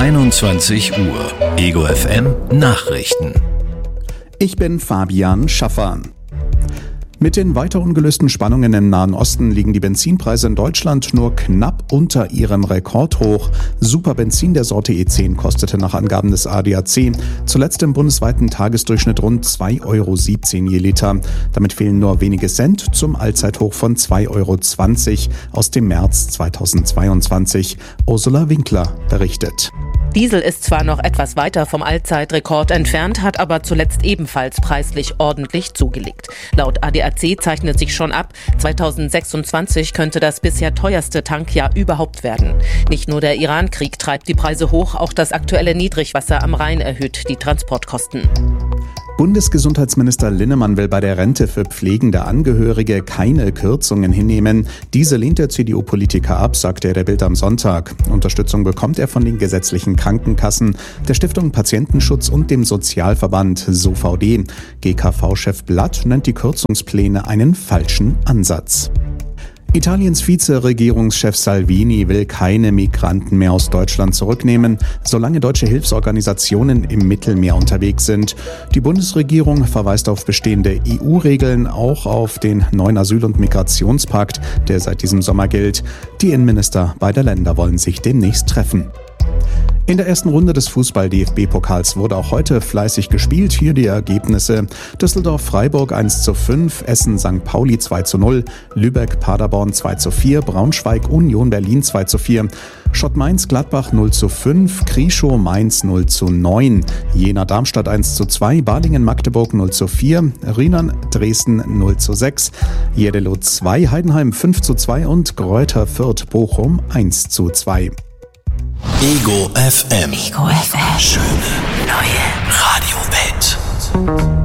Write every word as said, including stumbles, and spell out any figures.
einundzwanzig Uhr. Ego F M Nachrichten. Ich bin Fabian Schaffer. Mit den weiter ungelösten Spannungen im Nahen Osten liegen die Benzinpreise in Deutschland nur knapp unter ihrem Rekordhoch. Superbenzin der Sorte E zehn kostete nach Angaben des A D A C zuletzt im bundesweiten Tagesdurchschnitt rund zwei Euro siebzehn je Liter. Damit fehlen nur wenige Cent zum Allzeithoch von zwei Euro zwanzig aus dem März zweitausendzweiundzwanzig. Ursula Winkler berichtet. Diesel ist zwar noch etwas weiter vom Allzeitrekord entfernt, hat aber zuletzt ebenfalls preislich ordentlich zugelegt. Laut A D A C zeichnet sich schon ab, zweitausendsechsundzwanzig könnte das bisher teuerste Tankjahr überhaupt werden. Nicht nur der Iran-Krieg treibt die Preise hoch, auch das aktuelle Niedrigwasser am Rhein erhöht die Transportkosten. Bundesgesundheitsminister Linnemann will bei der Rente für pflegende Angehörige keine Kürzungen hinnehmen. Diese lehnt der C D U-Politiker ab, sagte er der Bild am Sonntag. Unterstützung bekommt er von den gesetzlichen Krankenkassen, der Stiftung Patientenschutz und dem Sozialverband S O V D. G K V-Chef Blatt nennt die Kürzungspläne einen falschen Ansatz. Italiens Vizeregierungschef Salvini will keine Migranten mehr aus Deutschland zurücknehmen, solange deutsche Hilfsorganisationen im Mittelmeer unterwegs sind. Die Bundesregierung verweist auf bestehende E U-Regeln, auch auf den neuen Asyl- und Migrationspakt, der seit diesem Sommer gilt. Die Innenminister beider Länder wollen sich demnächst treffen. In der ersten Runde des Fußball-D F B-Pokals wurde auch heute fleißig gespielt. Hier die Ergebnisse: Düsseldorf-Freiburg eins zu fünf, Essen-Sankt Pauli zwei zu null, Lübeck-Paderborn zwei zu vier, Braunschweig-Union Berlin zwei zu vier, Schott-Mainz-Gladbach null zu fünf, Krieschow-Mainz null zu neun, Jena-Darmstadt eins zu zwei, Balingen-Magdeburg null zu vier, Rheinland-Dresden null zu sechs, Jeddelo zwei, Heidenheim fünf zu zwei und Greuther Fürth-Bochum eins zu zwei. Ego F M. Ego F M. Schöne neue Radiowelt.